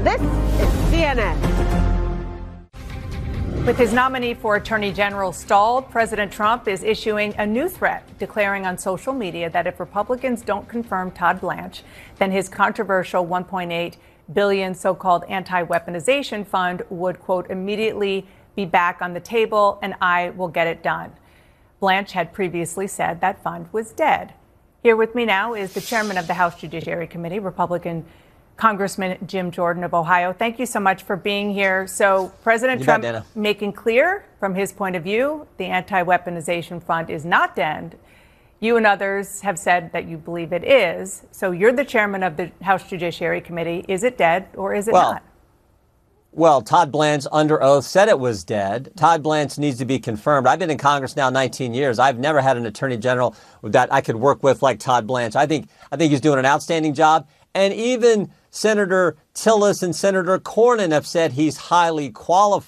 This is CNN. With his nominee for Attorney General stalled, President Trump is issuing a new threat, declaring on social media that if Republicans don't confirm Todd Blanche, then his controversial $1.8 billion so-called anti-weaponization fund would, quote, immediately be back on the table and I will get it done. Blanche had previously said that fund was dead. Here with me now is the chairman of the House Judiciary Committee, Republican Congressman Jim Jordan of Ohio. Thank you so much for being here. So President Trump making clear from his point of view, the anti-weaponization fund is not dead. You and others have said that you believe it is. So you're the chairman of the House Judiciary Committee. Is it dead or is it not? Well, Todd Blanche under oath said it was dead. Todd Blanche needs to be confirmed. I've been in Congress now 19 years. I've never had an attorney general that I could work with like Todd Blanche. I think he's doing an outstanding job. And even Senator Tillis and Senator Cornyn have said he's highly qualified.